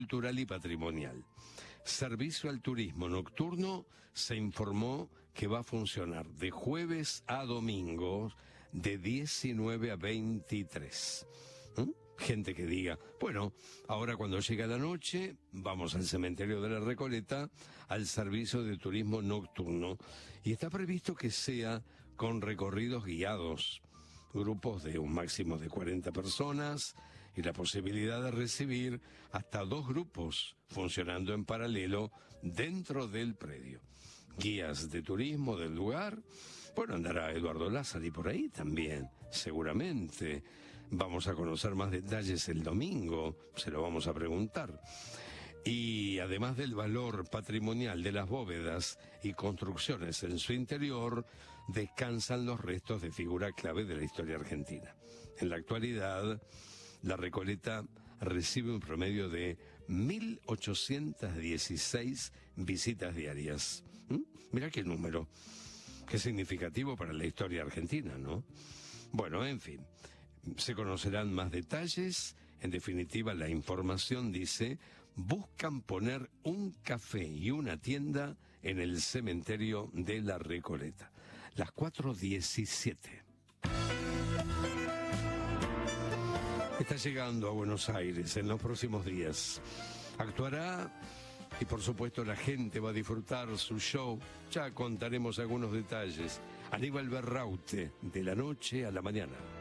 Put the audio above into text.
cultural y patrimonial. Servicio al turismo nocturno se informó que va a funcionar de jueves a domingo de 19 a 23. Gente que diga, bueno, ahora cuando llega la noche, vamos al cementerio de la Recoleta, al servicio de turismo nocturno. Y está previsto que sea con recorridos guiados, grupos de un máximo de 40 personas y la posibilidad de recibir hasta 2 grupos funcionando en paralelo dentro del predio. Guías de turismo del lugar, bueno, andará Eduardo Lázari por ahí también, seguramente. Vamos a conocer más detalles el domingo, se lo vamos a preguntar. Y además del valor patrimonial de las bóvedas y construcciones en su interior, descansan los restos de figura clave de la historia argentina. En la actualidad, la Recoleta recibe un promedio de 1.816 visitas diarias. Mirá qué número, qué significativo para la historia argentina, ¿no? Bueno, en fin, se conocerán más detalles. En definitiva, la información dice, buscan poner un café y una tienda en el cementerio de la Recoleta. Las 4:17. Está llegando a Buenos Aires en los próximos días. Actuará y por supuesto la gente va a disfrutar su show. Ya contaremos algunos detalles. Aníbal Berraute, de la noche a la mañana.